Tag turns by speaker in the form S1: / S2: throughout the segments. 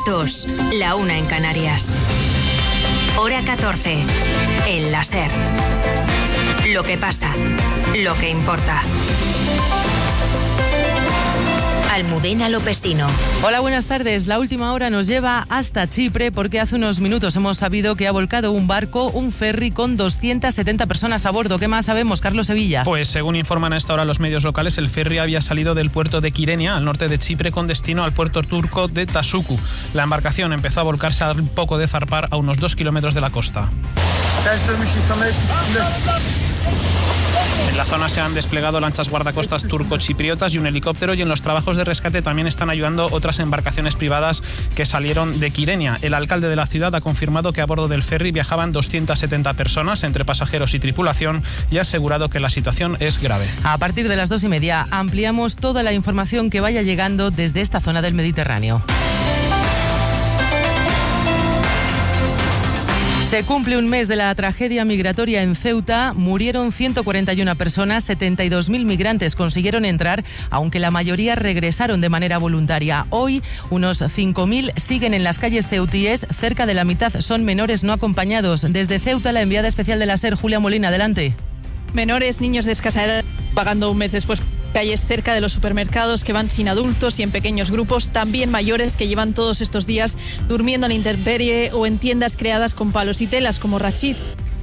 S1: las 2, la 1 en Canarias. Hora 14, en la SER. Lo que pasa, lo que importa. Almudena Lopesino.
S2: Hola, buenas tardes. La última hora nos lleva hasta Chipre porque hace unos minutos hemos sabido que ha volcado un barco, un ferry con 270 personas a bordo. ¿Qué más sabemos, Carlos Sevilla?
S3: Pues según informan a esta hora los medios locales, el ferry había salido del puerto de Kyrenia, al norte de Chipre, con destino al puerto turco de Tasuku. La embarcación empezó a volcarse al poco de zarpar a unos 2 kilómetros de la costa. En la zona se han desplegado lanchas guardacostas turco-chipriotas y un helicóptero, y en los trabajos de rescate también están ayudando otras embarcaciones privadas que salieron de Kyrenia. El alcalde de la ciudad ha confirmado que a bordo del ferry viajaban 270 personas entre pasajeros y tripulación y ha asegurado que la situación es grave.
S2: A partir de las 2:30 ampliamos toda la información que vaya llegando desde esta zona del Mediterráneo. Se cumple un mes de la tragedia migratoria en Ceuta. Murieron 141 personas, 72.000 migrantes consiguieron entrar, aunque la mayoría regresaron de manera voluntaria. Hoy, unos 5.000 siguen en las calles ceutíes. Cerca de la mitad son menores no acompañados. Desde Ceuta, la enviada especial de la SER, Julia Molina, adelante.
S4: Menores, niños de escasa edad, pagando un mes después. Calles cerca de los supermercados que van sin adultos y en pequeños grupos, también mayores que llevan todos estos días durmiendo en la intemperie o en tiendas creadas con palos y telas, como Rachid.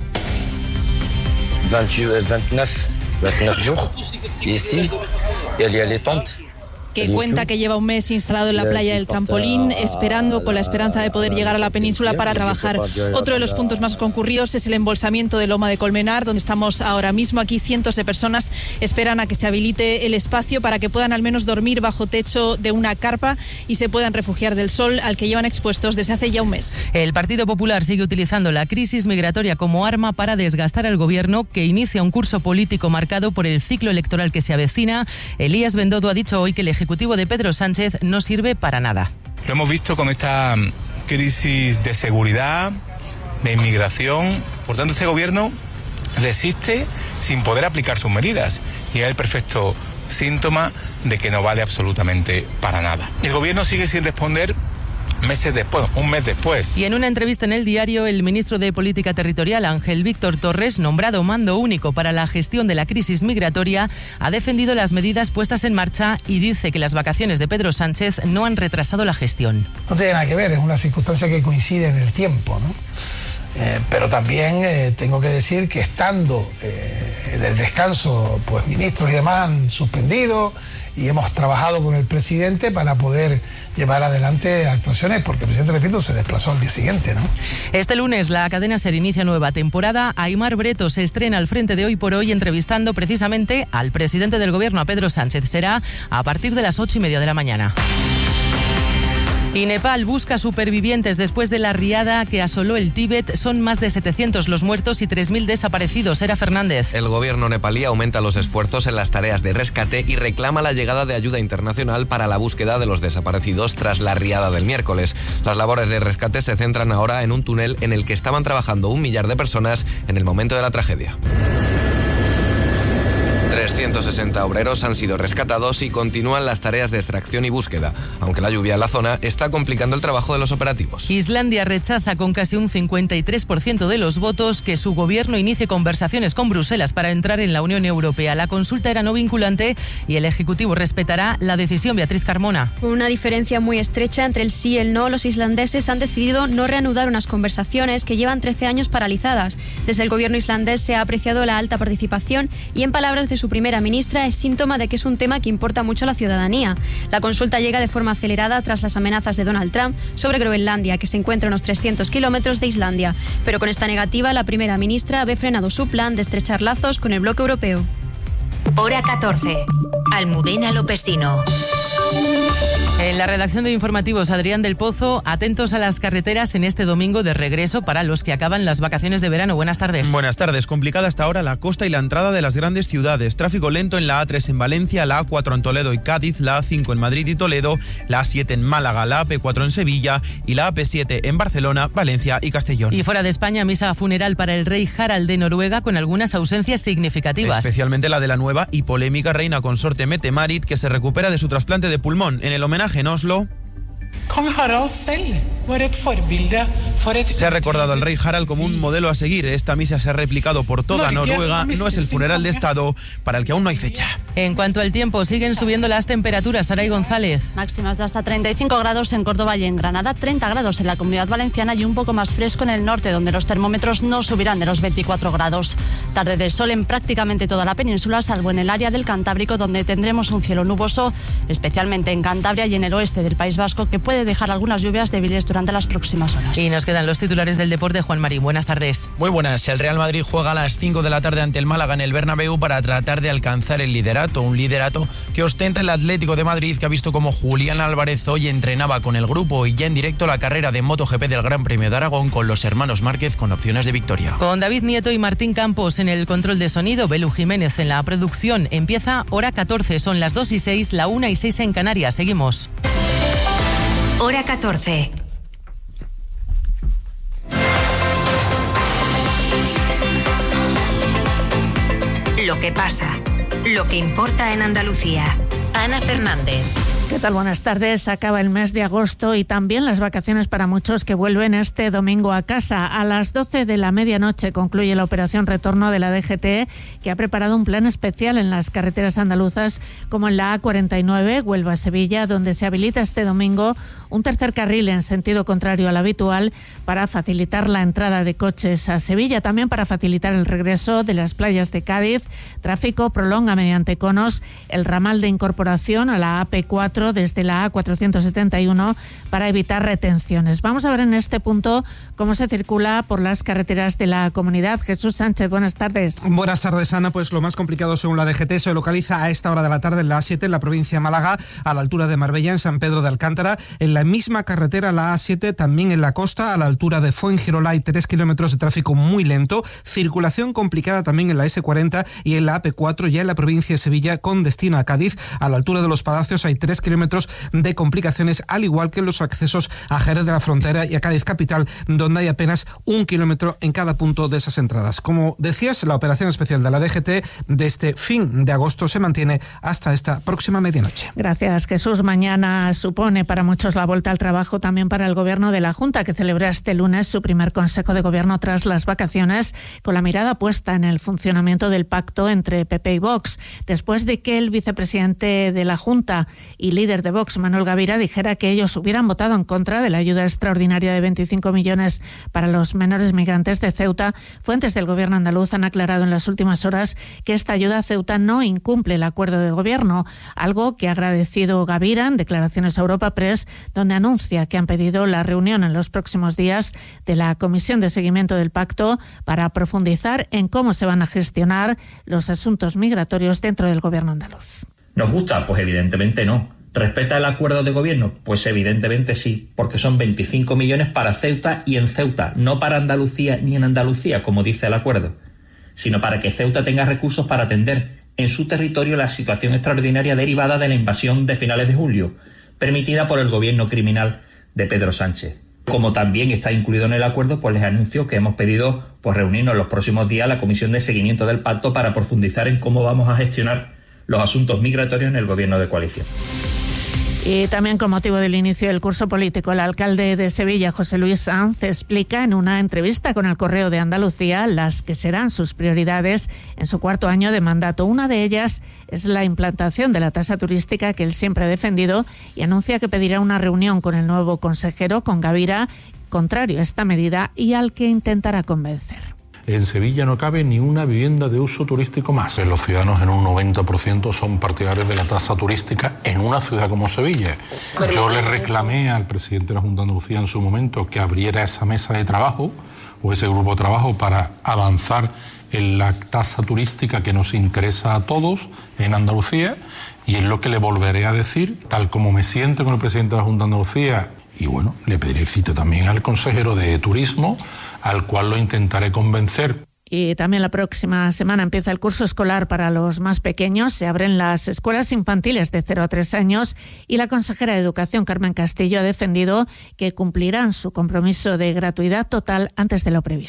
S5: 29 jours, ici, il y a les tentes.
S4: Que cuenta que lleva un mes instalado en la playa del Trampolín, con la esperanza de poder llegar a la península para trabajar. Otro de los puntos más concurridos es el embolsamiento de Loma de Colmenar, donde estamos ahora mismo. Aquí cientos de personas esperan a que se habilite el espacio para que puedan al menos dormir bajo techo de una carpa y se puedan refugiar del sol al que llevan expuestos desde hace ya un mes.
S2: El Partido Popular sigue utilizando la crisis migratoria como arma para desgastar al gobierno, que inicia un curso político marcado por el ciclo electoral que se avecina. Elías Bendodo ha dicho hoy que el Ejecutivo de Pedro Sánchez no sirve para nada.
S6: Lo hemos visto con esta crisis de seguridad, de inmigración. Por tanto, este gobierno resiste sin poder aplicar sus medidas y es el perfecto síntoma de que no vale absolutamente para nada. El gobierno sigue sin responder meses después, un mes después.
S2: Y en una entrevista en El Diario, el ministro de Política Territorial, Ángel Víctor Torres, nombrado mando único para la gestión de la crisis migratoria, ha defendido las medidas puestas en marcha y dice que las vacaciones de Pedro Sánchez no han retrasado la gestión.
S7: No tiene nada que ver, es una circunstancia que coincide en el tiempo, ¿no? Pero también tengo que decir que estando en el descanso, pues ministros y demás han suspendido y hemos trabajado con el presidente para poder llevar adelante actuaciones, porque el presidente, repito, se desplazó al día siguiente, ¿no?
S2: Este lunes la cadena SER inicia nueva temporada. Aimar Breto se estrena al frente de Hoy por Hoy, entrevistando precisamente al presidente del gobierno, a Pedro Sánchez. Será a partir de las 8:30 de la mañana. Y Nepal busca supervivientes después de la riada que asoló el Tíbet. Son más de 700 los muertos y 3.000 desaparecidos. Era Fernández.
S8: El gobierno nepalí aumenta los esfuerzos en las tareas de rescate y reclama la llegada de ayuda internacional para la búsqueda de los desaparecidos tras la riada del miércoles. Las labores de rescate se centran ahora en un túnel en el que estaban trabajando 1 millar de personas en el momento de la tragedia. 360 obreros han sido rescatados y continúan las tareas de extracción y búsqueda, aunque la lluvia en la zona está complicando el trabajo de los operativos.
S2: Islandia rechaza con casi un 53% de los votos que su gobierno inicie conversaciones con Bruselas para entrar en la Unión Europea. La consulta era no vinculante y el Ejecutivo respetará la decisión. Beatriz Carmona.
S9: Con una diferencia muy estrecha entre el sí y el no, los islandeses han decidido no reanudar unas conversaciones que llevan 13 años paralizadas. Desde el gobierno islandés se ha apreciado la alta participación y, en palabras de su primera ministra, es síntoma de que es un tema que importa mucho a la ciudadanía. La consulta llega de forma acelerada tras las amenazas de Donald Trump sobre Groenlandia, que se encuentra a unos 300 kilómetros de Islandia. Pero con esta negativa, la primera ministra ve frenado su plan de estrechar lazos con el bloque europeo.
S1: Hora 14. Almudena Lopesino.
S2: En la redacción de Informativos, Adrián del Pozo, atentos a las carreteras en este domingo de regreso para los que acaban las vacaciones de verano. Buenas tardes.
S10: Buenas tardes. Complicada hasta ahora la costa y la entrada de las grandes ciudades. Tráfico lento en la A3 en Valencia, la A4 en Toledo y Cádiz, la A5 en Madrid y Toledo, la A7 en Málaga, la AP4 en Sevilla y la AP7 en Barcelona, Valencia y Castellón.
S2: Y fuera de España, misa funeral para el rey Harald de Noruega con algunas ausencias significativas.
S10: Especialmente la de la nueva y polémica reina consorte Mette-Marit, que se recupera de su trasplante de pulmón. En el homenaje en Oslo, Se ha recordado al rey Harald como un modelo a seguir. Esta misa se ha replicado por toda Noruega. No es el funeral de Estado para el que aún no hay fecha.
S2: En cuanto al tiempo, siguen subiendo las temperaturas. Saray González.
S11: Máximas de hasta 35 grados en Córdoba y en Granada, 30 grados en la Comunidad Valenciana y un poco más fresco en el norte, donde los termómetros no subirán de los 24 grados. Tarde de sol en prácticamente toda la península, salvo en el área del Cantábrico, donde tendremos un cielo nuboso, especialmente en Cantabria y en el oeste del País Vasco, que puede dejar algunas lluvias débiles durante las próximas horas.
S2: Y nos quedan los titulares del deporte. Juan Marín, buenas tardes.
S12: Muy buenas. El Real Madrid juega a las 5 de la tarde ante el Málaga en el Bernabéu para tratar de alcanzar el liderato, un liderato que ostenta el Atlético de Madrid, que ha visto como Julián Álvarez hoy entrenaba con el grupo y ya en directo la carrera de MotoGP del Gran Premio de Aragón con los hermanos Márquez con opciones de victoria.
S2: Con David Nieto y Martín Campos en el control de sonido, Belu Jiménez en la producción. Empieza hora 14, son las 2:06, la 1:06 en Canarias. Seguimos.
S1: Hora 14. Lo que pasa, lo que importa en Andalucía. Ana Fernández.
S13: ¿Qué tal? Buenas tardes. Acaba el mes de agosto y también las vacaciones para muchos que vuelven este domingo a casa. A las 12 de la medianoche concluye la operación retorno de la DGT, que ha preparado un plan especial en las carreteras andaluzas, como en la A49 Huelva-Sevilla, donde se habilita este domingo un tercer carril en sentido contrario al habitual para facilitar la entrada de coches a Sevilla, también para facilitar el regreso de las playas de Cádiz. Tráfico prolonga mediante conos el ramal de incorporación a la AP4 desde la A471 para evitar retenciones. Vamos a ver en este punto cómo se circula por las carreteras de la comunidad. Jesús Sánchez, buenas tardes.
S14: Buenas tardes, Ana. Pues lo más complicado según la DGT se localiza a esta hora de la tarde en la A7 en la provincia de Málaga, a la altura de Marbella, en San Pedro de Alcántara. En la misma carretera, la A7, también en la costa, a la altura de Fuengirola, hay 3 kilómetros de tráfico muy lento. Circulación complicada también en la S40 y en la AP4, ya en la provincia de Sevilla, con destino a Cádiz. A la altura de Los Palacios hay 3 kilómetros de complicaciones, al igual que en los accesos a Jerez de la Frontera y a Cádiz capital, donde hay apenas 1 kilómetro en cada punto de esas entradas. Como decías, la operación especial de la DGT de este fin de agosto se mantiene hasta esta próxima medianoche.
S13: Gracias, Jesús. Mañana supone para muchos la vuelta al trabajo, también para el Gobierno de la Junta, que celebra este lunes su primer Consejo de Gobierno tras las vacaciones, con la mirada puesta en el funcionamiento del pacto entre PP y Vox, después de que el vicepresidente de la Junta y líder de Vox, Manuel Gavira, dijera que ellos hubieran votado en contra de la ayuda extraordinaria de 25 millones para los menores migrantes de Ceuta. Fuentes del Gobierno andaluz han aclarado en las últimas horas que esta ayuda a Ceuta no incumple el acuerdo de gobierno, algo que ha agradecido Gavira en declaraciones a Europa Press, donde anuncia que han pedido la reunión en los próximos días de la Comisión de Seguimiento del Pacto para profundizar en cómo se van a gestionar los asuntos migratorios dentro del Gobierno andaluz.
S15: ¿Nos gusta? Pues evidentemente no. ¿Respeta el acuerdo de gobierno? Pues evidentemente sí, porque son 25 millones para Ceuta y en Ceuta, no para Andalucía ni en Andalucía, como dice el acuerdo, sino para que Ceuta tenga recursos para atender en su territorio la situación extraordinaria derivada de la invasión de finales de julio, permitida por el gobierno criminal de Pedro Sánchez. Como también está incluido en el acuerdo, pues les anuncio que hemos pedido reunirnos los próximos días a la Comisión de Seguimiento del Pacto para profundizar en cómo vamos a gestionar los asuntos migratorios en el gobierno de coalición.
S13: Y también con motivo del inicio del curso político, el alcalde de Sevilla, José Luis Sanz, explica en una entrevista con el Correo de Andalucía las que serán sus prioridades en su cuarto año de mandato. Una de ellas es la implantación de la tasa turística que él siempre ha defendido y anuncia que pedirá una reunión con el nuevo consejero, con Gavira, contrario a esta medida y al que intentará convencer.
S16: En Sevilla no cabe ni una vivienda de uso turístico más. Los ciudadanos en un 90% son partidarios de la tasa turística en una ciudad como Sevilla. Yo le reclamé al presidente de la Junta de Andalucía en su momento que abriera esa mesa de trabajo o ese grupo de trabajo para avanzar en la tasa turística que nos interesa a todos en Andalucía, y es lo que le volveré a decir, tal como me siento con el presidente de la Junta de Andalucía. Y bueno, le pediré cita también al consejero de Turismo, al cual lo intentaré convencer.
S13: Y también la próxima semana empieza el curso escolar para los más pequeños. Se abren las escuelas infantiles de 0 a 3 años y la consejera de Educación, Carmen Castillo, ha defendido que cumplirán su compromiso de gratuidad total antes de lo previsto.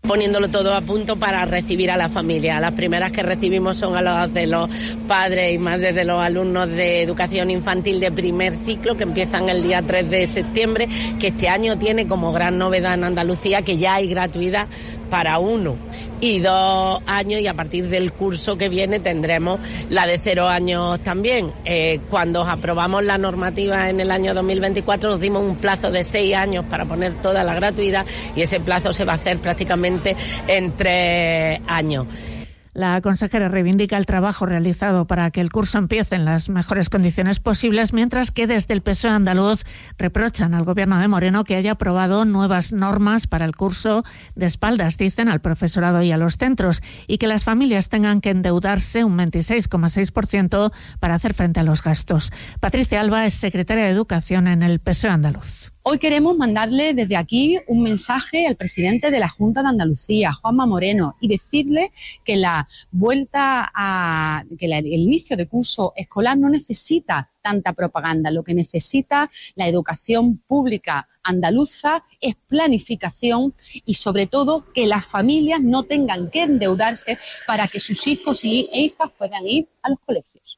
S17: Poniéndolo todo a punto para recibir a la familia. Las primeras que recibimos son a las de los padres y madres de los alumnos de educación infantil de primer ciclo, que empiezan el día 3 de septiembre, que este año tiene como gran novedad en Andalucía que ya hay gratuidad para 1 y 2 años, y a partir del curso que viene tendremos la de 0 años también. Cuando aprobamos la normativa en el año 2024 nos dimos un plazo de 6 años para poner toda la gratuidad, y ese plazo se va a hacer prácticamente en 3 años.
S13: La consejera reivindica el trabajo realizado para que el curso empiece en las mejores condiciones posibles, mientras que desde el PSOE andaluz reprochan al gobierno de Moreno que haya aprobado nuevas normas para el curso de espaldas, dicen, al profesorado y a los centros, y que las familias tengan que endeudarse un 26,6% para hacer frente a los gastos. Patricia Alba es secretaria de Educación en el PSOE andaluz.
S18: Hoy queremos mandarle desde aquí un mensaje al presidente de la Junta de Andalucía, Juanma Moreno, y decirle que el inicio de curso escolar no necesita tanta propaganda. Lo que necesita la educación pública andaluza es planificación y, sobre todo, que las familias no tengan que endeudarse para que sus hijos e hijas puedan ir a los colegios.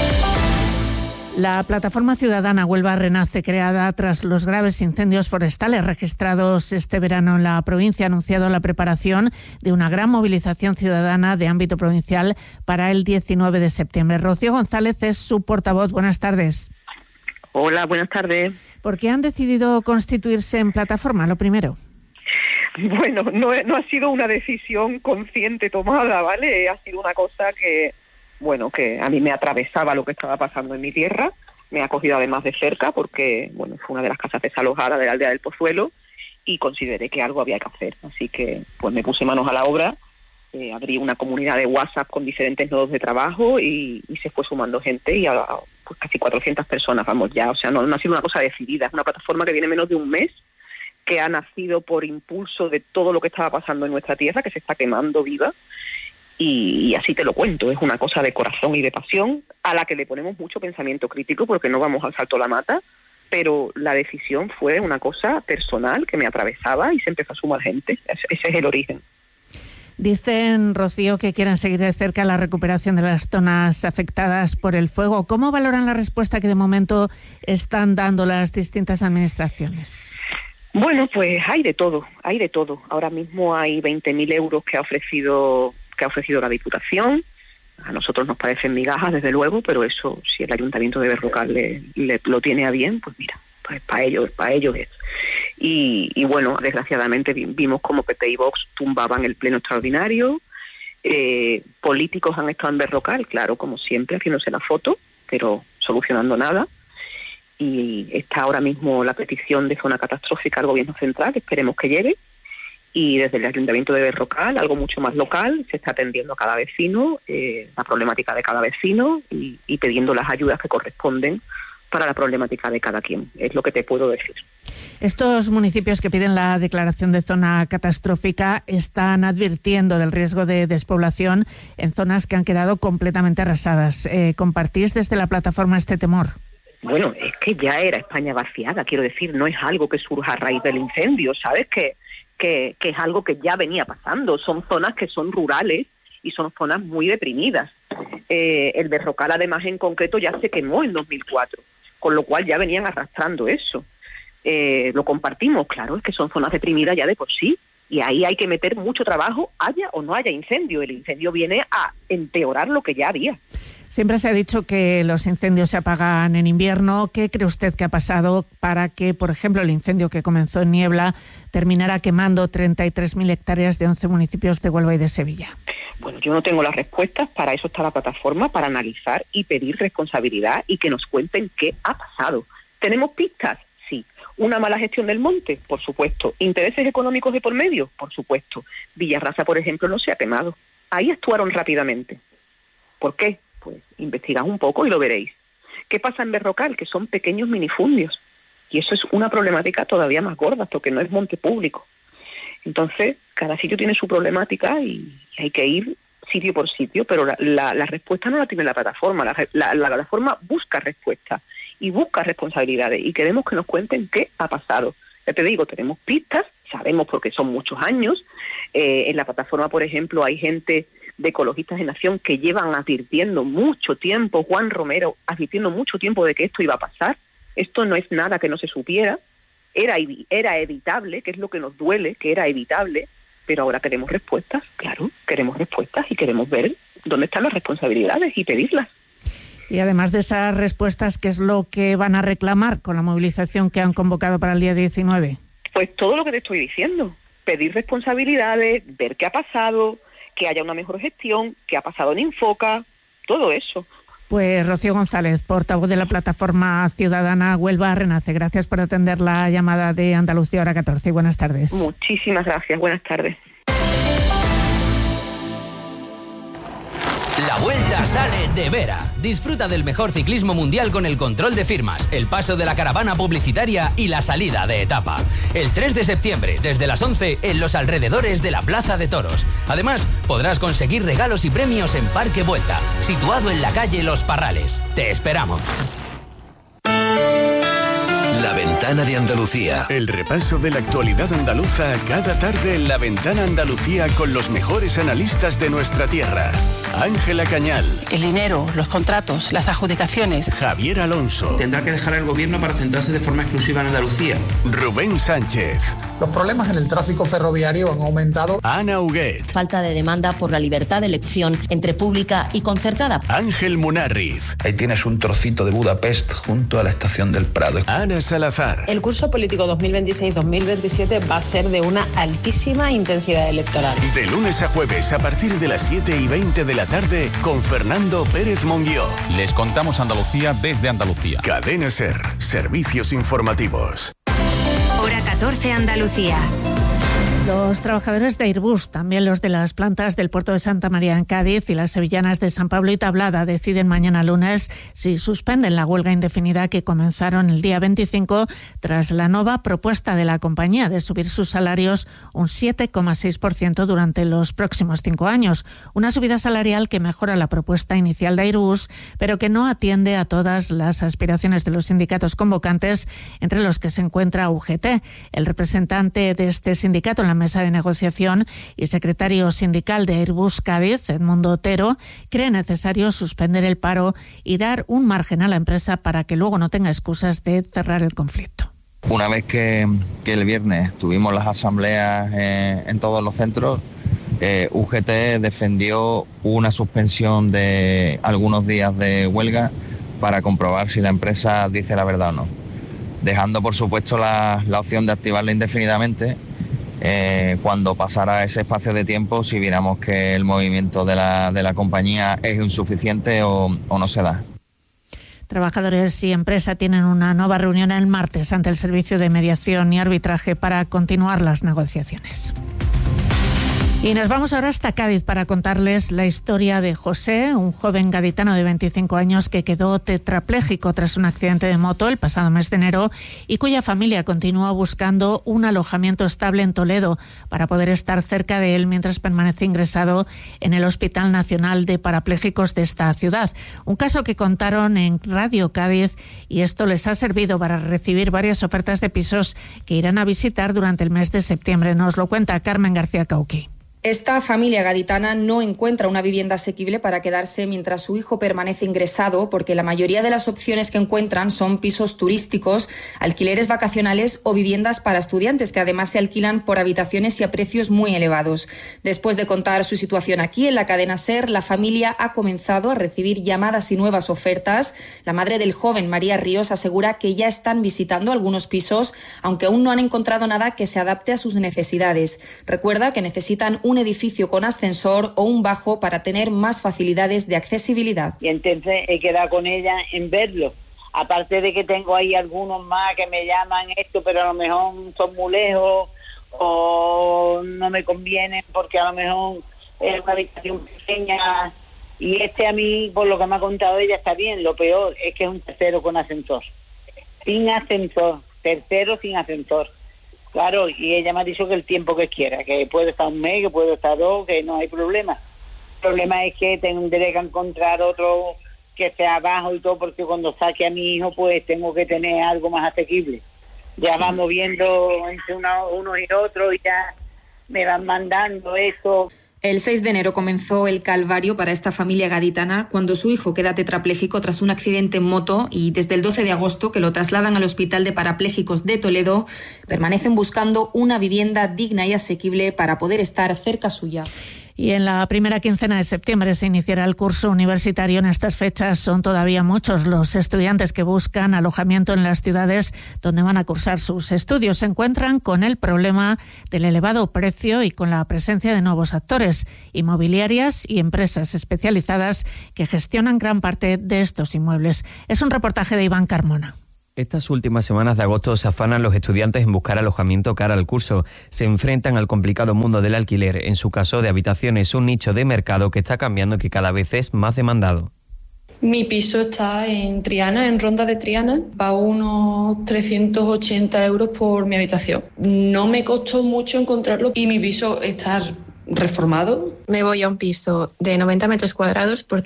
S13: La plataforma ciudadana Huelva Renace, creada tras los graves incendios forestales registrados este verano en la provincia, ha anunciado la preparación de una gran movilización ciudadana de ámbito provincial para el 19 de septiembre. Rocío González es su portavoz. Buenas tardes.
S19: Hola, buenas tardes.
S13: ¿Por qué han decidido constituirse en plataforma, lo primero?
S19: Bueno, no ha sido una decisión consciente tomada, ¿vale? Ha sido una cosa que a mí me atravesaba lo que estaba pasando en mi tierra. Me ha cogido además de cerca porque, fue una de las casas desalojadas de la aldea del Pozuelo y consideré que algo había que hacer. Así que, me puse manos a la obra, abrí una comunidad de WhatsApp con diferentes nodos de trabajo y se fue sumando gente y casi 400 personas, vamos ya. O sea, no ha sido una cosa decidida. Es una plataforma que viene menos de un mes, que ha nacido por impulso de todo lo que estaba pasando en nuestra tierra, que se está quemando viva. Y así te lo cuento, es una cosa de corazón y de pasión a la que le ponemos mucho pensamiento crítico porque no vamos al salto a la mata, pero la decisión fue una cosa personal que me atravesaba y se empezó a sumar gente. Ese es el origen.
S13: Dicen, Rocío, que quieren seguir de cerca la recuperación de las zonas afectadas por el fuego. ¿Cómo valoran la respuesta que de momento están dando las distintas administraciones?
S19: Bueno, pues hay de todo. Ahora mismo hay 20.000 euros que ha ofrecido la Diputación. A nosotros nos parecen migajas, desde luego, pero eso, si el Ayuntamiento de Berrocal lo tiene a bien, pues mira, pues para ellos es. Y desgraciadamente vimos como PP y Vox tumbaban el pleno extraordinario. Políticos han estado en Berrocal, claro, como siempre, haciéndose la foto, pero solucionando nada. Y está ahora mismo la petición de zona catastrófica al Gobierno Central, esperemos que llegue. Y desde el Ayuntamiento de Berrocal, algo mucho más local, se está atendiendo a cada vecino, la problemática de cada vecino y pidiendo las ayudas que corresponden para la problemática de cada quien. Es lo que te puedo decir.
S13: Estos municipios que piden la declaración de zona catastrófica están advirtiendo del riesgo de despoblación en zonas que han quedado completamente arrasadas. ¿Compartís desde la plataforma este temor?
S19: Bueno, es que ya era España vaciada, quiero decir, no es algo que surja a raíz del incendio, ¿sabes? Que es algo que ya venía pasando. Son zonas que son rurales y son zonas muy deprimidas. El Berrocal, además, en concreto, ya se quemó en 2004, con lo cual ya venían arrastrando eso. Lo compartimos, claro, es que son zonas deprimidas ya de por sí, y ahí hay que meter mucho trabajo, haya o no haya incendio. El incendio viene a empeorar lo que ya había.
S13: Siempre se ha dicho que los incendios se apagan en invierno. ¿Qué cree usted que ha pasado para que, por ejemplo, el incendio que comenzó en Niebla terminara quemando 33.000 hectáreas de 11 municipios de Huelva y de Sevilla?
S19: Bueno, yo no tengo las respuestas, para eso está la plataforma, para analizar y pedir responsabilidad y que nos cuenten qué ha pasado. ¿Tenemos pistas? Sí. ¿Una mala gestión del monte? Por supuesto. ¿Intereses económicos de por medio? Por supuesto. Villarrasa, por ejemplo, no se ha quemado. Ahí actuaron rápidamente. ¿Por qué? Pues investigad un poco y lo veréis. ¿Qué pasa en Berrocal? Que son pequeños minifundios. Y eso es una problemática todavía más gorda, porque no es monte público. Entonces, cada sitio tiene su problemática y hay que ir sitio por sitio, pero la respuesta no la tiene la plataforma. La plataforma busca respuestas y busca responsabilidades y queremos que nos cuenten qué ha pasado. Ya te digo, tenemos pistas, sabemos porque son muchos años. En la plataforma, por ejemplo, hay gente de Ecologistas en Acción que llevan advirtiendo mucho tiempo, Juan Romero advirtiendo mucho tiempo de que esto iba a pasar. Esto no es nada que no se supiera, era evitable, que es lo que nos duele, que era evitable, pero ahora queremos respuestas, claro, queremos respuestas y queremos ver dónde están las responsabilidades y pedirlas.
S13: Y además de esas respuestas, ¿qué es lo que van a reclamar con la movilización que han convocado para el día 19?
S19: Pues todo lo que te estoy diciendo, pedir responsabilidades, ver qué ha pasado, que haya una mejor gestión, qué ha pasado en Infoca, todo eso.
S13: Pues Rocío González, portavoz de la plataforma ciudadana Huelva Renace, gracias por atender la llamada de Andalucía Hora 14. Buenas tardes.
S19: Muchísimas gracias, buenas tardes.
S20: La Vuelta sale de Vera. Disfruta del mejor ciclismo mundial con el control de firmas, el paso de la caravana publicitaria y la salida de etapa. El 3 de septiembre, desde las 11, en los alrededores de la Plaza de Toros. Además, podrás conseguir regalos y premios en Parque Vuelta, situado en la calle Los Parrales. Te esperamos.
S21: La Ventana de Andalucía. El repaso de la actualidad andaluza cada tarde en La Ventana Andalucía con los mejores analistas de nuestra tierra. Ángela Cañal.
S22: El dinero, los contratos, las adjudicaciones.
S21: Javier Alonso.
S23: Tendrá que dejar el gobierno para centrarse de forma exclusiva en Andalucía.
S21: Rubén Sánchez.
S24: Los problemas en el tráfico ferroviario han aumentado.
S21: Ana Huguet.
S25: Falta de demanda por la libertad de elección entre pública y concertada.
S21: Ángel Munarriz.
S26: Ahí tienes un trocito de Budapest junto a la estación del Prado.
S21: Ana Salazar.
S27: El curso político 2026-2027 va a ser de una altísima intensidad electoral.
S21: De lunes a jueves a partir de las 7:20 de la tarde con Fernando Pérez Monguió.
S28: Les contamos Andalucía desde Andalucía.
S21: Cadena SER, servicios informativos.
S1: Hora 14 Andalucía.
S13: Los trabajadores de Airbus, también los de las plantas del puerto de Santa María en Cádiz y las sevillanas de San Pablo y Tablada, deciden mañana lunes si suspenden la huelga indefinida que comenzaron el día 25 tras la nueva propuesta de la compañía de subir sus salarios un 7,6% durante los próximos 5 años. Una subida salarial que mejora la propuesta inicial de Airbus, pero que no atiende a todas las aspiraciones de los sindicatos convocantes, entre los que se encuentra UGT. El representante de este sindicato en la mesa de negociación y secretario sindical de Airbus Cádiz, Edmundo Otero, cree necesario suspender el paro y dar un margen a la empresa para que luego no tenga excusas de cerrar el conflicto.
S29: Una vez que el viernes tuvimos las asambleas en todos los centros, UGT defendió una suspensión de algunos días de huelga para comprobar si la empresa dice la verdad o no, dejando por supuesto la opción de activarla indefinidamente cuando pasara ese espacio de tiempo, si viéramos que el movimiento de la compañía es insuficiente o no se da.
S13: Trabajadores y empresa tienen una nueva reunión el martes ante el Servicio de Mediación y Arbitraje para continuar las negociaciones. Y nos vamos ahora hasta Cádiz para contarles la historia de José, un joven gaditano de 25 años que quedó tetrapléjico tras un accidente de moto el pasado mes de enero y cuya familia continúa buscando un alojamiento estable en Toledo para poder estar cerca de él mientras permanece ingresado en el Hospital Nacional de Parapléjicos de esta ciudad. Un caso que contaron en Radio Cádiz y esto les ha servido para recibir varias ofertas de pisos que irán a visitar durante el mes de septiembre. Nos lo cuenta Carmen García Cauqui.
S30: Esta familia gaditana no encuentra una vivienda asequible para quedarse mientras su hijo permanece ingresado, porque la mayoría de las opciones que encuentran son pisos turísticos, alquileres vacacionales o viviendas para estudiantes, que además se alquilan por habitaciones y a precios muy elevados. Después de contar su situación aquí en la cadena SER, la familia ha comenzado a recibir llamadas y nuevas ofertas. La madre del joven, María Ríos, asegura que ya están visitando algunos pisos, aunque aún no han encontrado nada que se adapte a sus necesidades. Recuerda que necesitan un edificio con ascensor o un bajo para tener más facilidades de accesibilidad.
S31: Y entonces he quedado con ella en verlo. Aparte de que tengo ahí algunos más que me llaman esto, pero a lo mejor son muy lejos o no me convienen porque a lo mejor es una habitación pequeña. Y a mí, por lo que me ha contado ella, está bien. Lo peor es que es un tercero con ascensor. Sin ascensor. Tercero sin ascensor. Claro, y ella me ha dicho que el tiempo que quiera, que puede estar un mes, que puede estar 2, que no hay problema. El problema es que tendré que encontrar otro que sea abajo y todo, porque cuando saque a mi hijo, pues tengo que tener algo más asequible. Ya vamos viendo entre uno y otro y ya me van mandando eso.
S30: El 6 de enero comenzó el calvario para esta familia gaditana cuando su hijo queda tetrapléjico tras un accidente en moto, y desde el 12 de agosto, que lo trasladan al Hospital de Parapléjicos de Toledo, permanecen buscando una vivienda digna y asequible para poder estar cerca suya.
S13: Y en la primera quincena de septiembre se iniciará el curso universitario. En estas fechas son todavía muchos los estudiantes que buscan alojamiento en las ciudades donde van a cursar sus estudios. Se encuentran con el problema del elevado precio y con la presencia de nuevos actores, inmobiliarias y empresas especializadas que gestionan gran parte de estos inmuebles. Es un reportaje de Iván Carmona.
S2: Estas últimas semanas de agosto se afanan los estudiantes en buscar alojamiento cara al curso. Se enfrentan al complicado mundo del alquiler, en su caso de habitaciones, un nicho de mercado que está cambiando y que cada vez es más demandado.
S3: Mi piso está en Triana, en Ronda de Triana. Pago unos 380 euros por mi habitación. No me costó mucho encontrarlo y mi piso está reformado.
S4: Me voy a un piso de 90 metros cuadrados por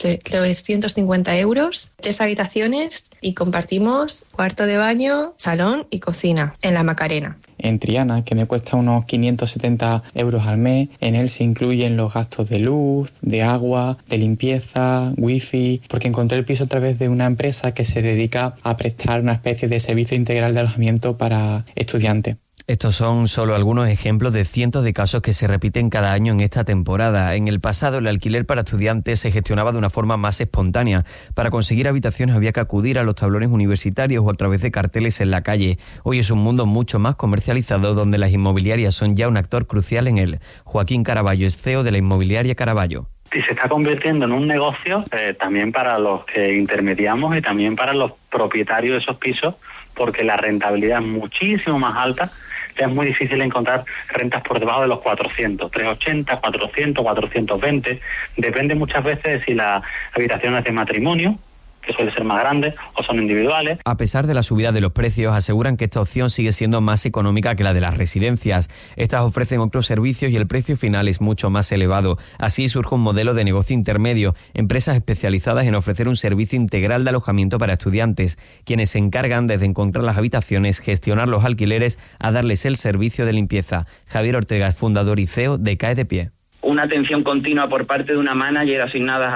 S4: 350 euros, 3 habitaciones y compartimos cuarto de baño, salón y cocina en la Macarena.
S5: En Triana, que me cuesta unos 570 euros al mes. En él se incluyen los gastos de luz, de agua, de limpieza, wifi, porque encontré el piso a través de una empresa que se dedica a prestar una especie de servicio integral de alojamiento para estudiantes.
S2: Estos son solo algunos ejemplos de cientos de casos que se repiten cada año en esta temporada. En el pasado, el alquiler para estudiantes se gestionaba de una forma más espontánea. Para conseguir habitaciones había que acudir a los tablones universitarios o a través de carteles en la calle. Hoy es un mundo mucho más comercializado, donde las inmobiliarias son ya un actor crucial en él. Joaquín Caraballo es CEO de la inmobiliaria Caraballo.
S6: Y se está convirtiendo en un negocio también para los que intermediamos y también para los propietarios de esos pisos, porque la rentabilidad es muchísimo más alta. Es muy difícil encontrar rentas por debajo de los 400, 380, 400, 420. Depende muchas veces de si la habitación es de matrimonio, que suele ser más grande, o son individuales.
S2: A pesar de la subida de los precios, aseguran que esta opción sigue siendo más económica que la de las residencias. Estas ofrecen otros servicios y el precio final es mucho más elevado. Así surge un modelo de negocio intermedio, empresas especializadas en ofrecer un servicio integral de alojamiento para estudiantes, quienes se encargan desde encontrar las habitaciones, gestionar los alquileres, a darles el servicio de limpieza. Javier Ortega es fundador y CEO de CAE de Pie.
S7: Una atención continua por parte de una manager asignada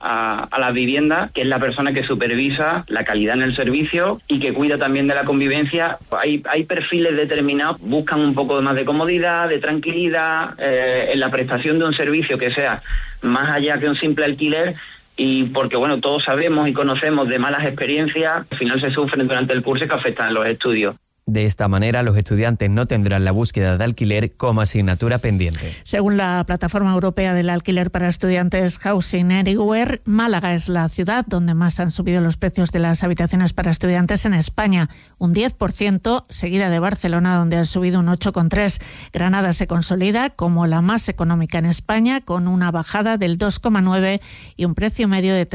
S7: a la vivienda, que es la persona que supervisa la calidad en el servicio y que cuida también de la convivencia. Hay perfiles determinados, buscan un poco más de comodidad, de tranquilidad, en la prestación de un servicio que sea más allá que un simple alquiler. Y porque, bueno, todos sabemos y conocemos de malas experiencias, al final se sufren durante el curso que afectan a los estudios.
S2: De esta manera, los estudiantes no tendrán la búsqueda de alquiler como asignatura pendiente.
S13: Según la Plataforma Europea del Alquiler para Estudiantes Housing Anywhere, Málaga es la ciudad donde más han subido los precios de las habitaciones para estudiantes en España, un 10%, seguida de Barcelona, donde han subido un 8,3%. Granada se consolida como la más económica en España, con una bajada del 2,9% y un precio medio de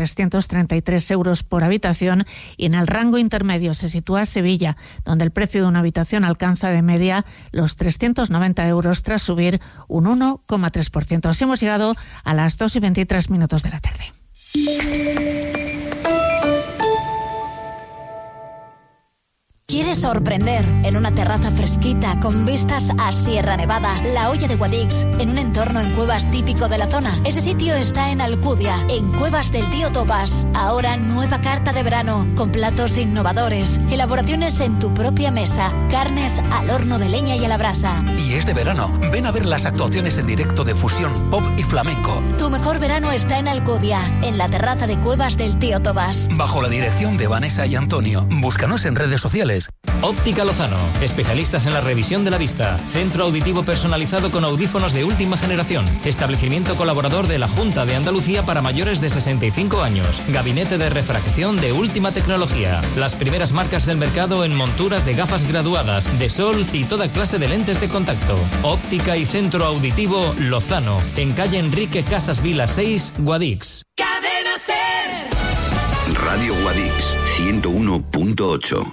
S13: 333 euros por habitación. Y en el rango intermedio se sitúa Sevilla, donde el precio de una habitación alcanza de media los 390 euros tras subir un 1,3%. Así hemos llegado a las 2:23 de la tarde.
S8: ¿Quieres sorprender en una terraza fresquita con vistas a Sierra Nevada? La Olla de Guadix, en un entorno en cuevas típico de la zona. Ese sitio está en Alcudia, en Cuevas del Tío Tobás. Ahora nueva carta de verano, con platos innovadores, elaboraciones en tu propia mesa, carnes al horno de leña y a la brasa.
S9: Y es de verano, ven a ver las actuaciones en directo de fusión, pop y flamenco.
S8: Tu mejor verano está en Alcudia, en la terraza de Cuevas del Tío Tobás.
S9: Bajo la dirección de Vanessa y Antonio. Búscanos en redes sociales.
S10: Óptica Lozano, especialistas en la revisión de la vista. Centro auditivo personalizado con audífonos de última generación. Establecimiento colaborador de la Junta de Andalucía para mayores de 65 años. Gabinete de refracción de última tecnología. Las primeras marcas del mercado en monturas de gafas graduadas, de sol y toda clase de lentes de contacto. Óptica y Centro Auditivo Lozano, en calle Enrique Casas Vila 6, Guadix.
S21: Cadena SER. Radio Guadix 101.8.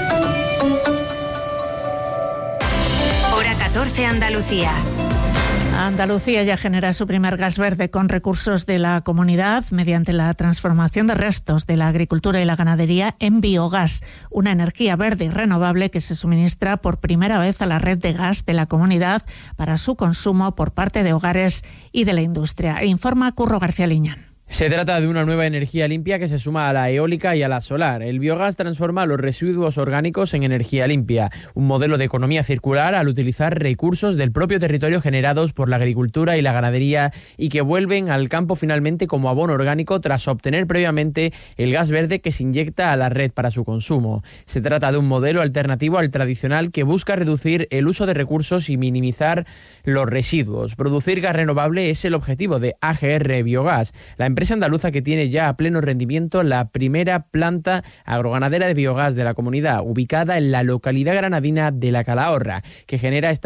S1: Hora 14 Andalucía.
S13: Andalucía ya genera su primer gas verde con recursos de la comunidad mediante la transformación de restos de la agricultura y la ganadería en biogás, una energía verde y renovable que se suministra por primera vez a la red de gas de la comunidad para su consumo por parte de hogares y de la industria. Informa Curro García Liñán.
S11: Se trata de una nueva energía limpia que se suma a la eólica y a la solar. El biogás transforma los residuos orgánicos en energía limpia, un modelo de economía circular al utilizar recursos del propio territorio generados por la agricultura y la ganadería y que vuelven al campo finalmente como abono orgánico tras obtener previamente el gas verde que se inyecta a la red para su consumo. Se trata de un modelo alternativo al tradicional que busca reducir el uso de recursos y minimizar los residuos. Producir gas renovable es el objetivo de AGR Biogás, la empresa andaluza que tiene ya a pleno rendimiento la primera planta agroganadera de biogás de la comunidad, ubicada en la localidad granadina de La Calahorra, que genera esta